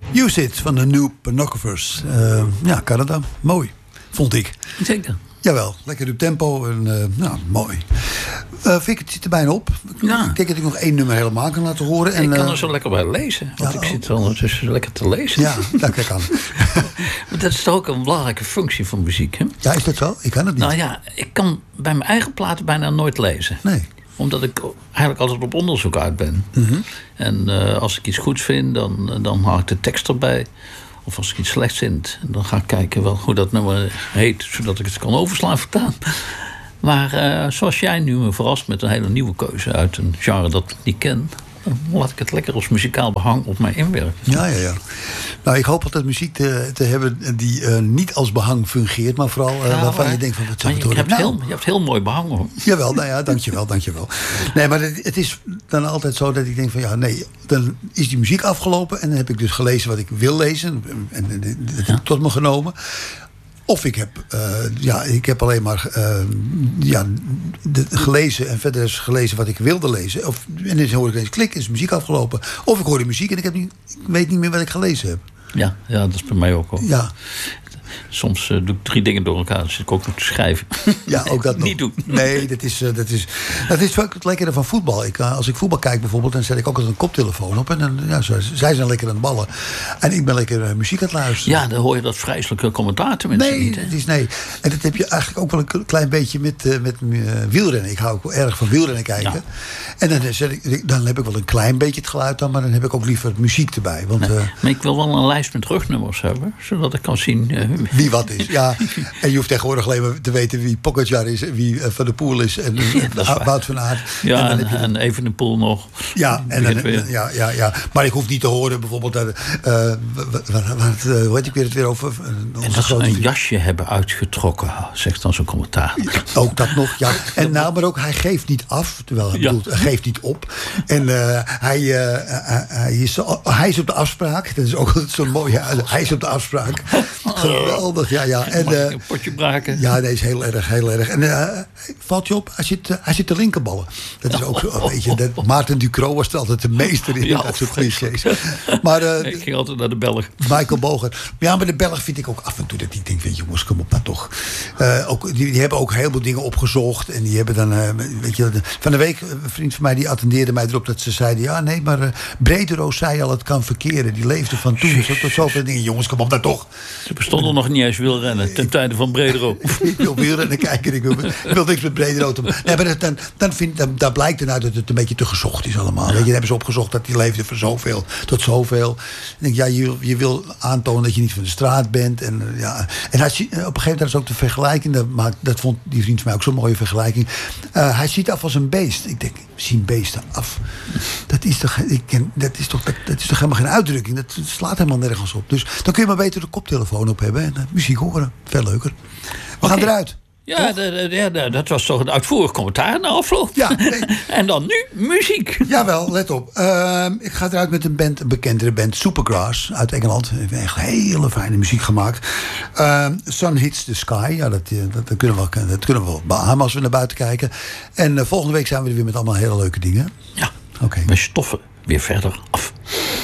Use It van de New Pornographers. Ja, Canada. Mooi, vond ik. Zeker. Jawel, lekker op tempo en nou, mooi. Vind het zit er bijna op. Ja. Ik denk dat ik nog 1 nummer helemaal kan laten horen. En, ik kan er zo lekker bij lezen. Want ik zit wel dus lekker te lezen. Ja, daar kijk aan. Dat is toch ook een belangrijke functie van muziek, hè? Ja, is dat zo? Ik kan het niet. Nou ja, ik kan bij mijn eigen platen bijna nooit lezen. Nee. Omdat ik eigenlijk altijd op onderzoek uit ben. Mm-hmm. En als ik iets goeds vind, dan haal ik de tekst erbij. Of als ik iets slechts vind, dan ga ik kijken hoe dat nummer heet, zodat ik het kan overslaan voortaan. Maar zoals jij nu me verrast met een hele nieuwe keuze uit een genre dat ik niet ken, dan laat ik het lekker als muzikaal behang op mij inwerken. Ja. Nou, ik hoop altijd muziek te hebben die niet als behang fungeert, maar vooral waarvan je denkt van wat zou het worden. Je hebt heel mooi behang, hoor. Jawel, nou ja, dankjewel. Nee, maar het is dan altijd zo dat ik denk van ja, nee, dan is die muziek afgelopen en dan heb ik dus gelezen wat ik wil lezen en dat heb ik tot me genomen. Of ik heb alleen maar gelezen en verder is gelezen wat ik wilde lezen. En dan hoor ik eens klik, is muziek afgelopen. Of ik hoor de muziek en ik weet niet meer wat ik gelezen heb. Ja, dat is bij mij ook al. Ja. Soms doe ik 3 dingen door elkaar, dus ik ook nog te schrijven. Ja, ook dat nog. Niet doen. Nee, dat is ook het lekkere van voetbal. Als ik voetbal kijk bijvoorbeeld, dan zet ik ook altijd een koptelefoon op. En dan, zij zijn lekker aan het ballen. En ik ben lekker muziek aan het luisteren. Ja, dan hoor je dat vreselijke commentaar tenminste niet. Nee. En dat heb je eigenlijk ook wel een klein beetje met wielrennen. Ik hou ook wel erg van wielrennen kijken. Ja. En dan heb ik wel een klein beetje het geluid aan, maar dan heb ik ook liever muziek erbij. Want, maar ik wil wel een lijst met rugnummers hebben, zodat ik kan zien wie wat is. Ja. En je hoeft tegenwoordig alleen maar te weten wie Pogacar is en wie Van der Poel is en Wout van Aert. Ja, en Evenepoel nog. Ja, ja. Maar ik hoef niet te horen bijvoorbeeld hoe heet ik weer het weer over? En dat ze een jasje hebben uitgetrokken, zegt dan zo'n commentaar. Ook dat nog, ja. En maar ook hij geeft niet af, terwijl hij bedoelt, hij geeft niet op. En hij is op de afspraak. Dat is ook zo'n mooie. Hij is op de afspraak. Geweldig, ja. En, een potje braken. Ja, nee, is heel erg. En valt je op, hij zit te linkerballen. Dat is ook zo een beetje. Maarten Ducrot was er altijd de meester in dat soort clichés. Maar ik ging altijd naar de Belg. Michael Boger. Ja, maar de Belg vind ik ook af en toe dat ik denk, weet je, jongens, kom op, maar toch. Die hebben ook heel veel dingen opgezocht. En die hebben dan, weet je, van de week, een vriend van mij die attendeerde mij erop dat ze zeiden, ja, nee, maar Brederoos zei al, het kan verkeren. Die leefde van toen. Tot zoveel dingen. Jongens, kom op, daar toch. Ze bestonden nog niet eens wielrennen ten tijde van Bredero. Ik wil wielrennen kijken. Ik wil niks met Bredero te maken. Nee, maar daar blijkt eruit dat het een beetje te gezocht is allemaal. Weet je, dan hebben ze opgezocht dat die leefde van zoveel tot zoveel. Ik denk, ja, je wil aantonen dat je niet van de straat bent. En op een gegeven moment is ook de vergelijking. Dat vond die vriend van mij ook zo'n mooie vergelijking. Hij ziet af als een beest. Ik denk, zien beesten af. Dat is toch helemaal geen uitdrukking. Dat slaat helemaal nergens op. Dus dan kun je maar beter de koptelefoon op hebben en muziek horen. Veel leuker. We gaan eruit. Ja, dat was toch een uitvoerig commentaar na afloop. Ja, nee. En dan nu muziek. Jawel, let op. Ik ga eruit met een bekendere band, Supergrass uit Engeland. Heeft echt hele fijne muziek gemaakt. Sun Hits the Sky. Ja, dat kunnen we wel beamen als we naar buiten kijken. En volgende week zijn we er weer met allemaal hele leuke dingen. Ja, Oké. We stoffen weer verder af.